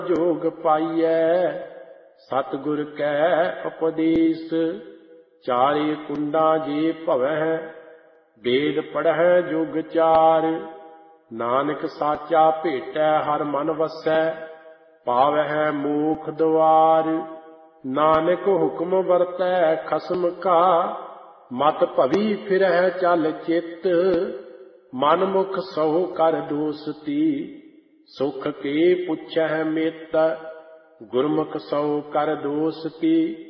जोग पाइयै सतगुर कै उपदेश। चारे कुंडा जे भवै वेद पढ़ै जुग चार। नानक साचा भेटै हर मन वसै पावै मोख द्वार। नानक हुक्म वरतै खसम का मत भवी फिरह चल चित। मन मुख सौ कर दोस्ती सुख के पुछह मित। गुरमुख सौ कर दोस्ती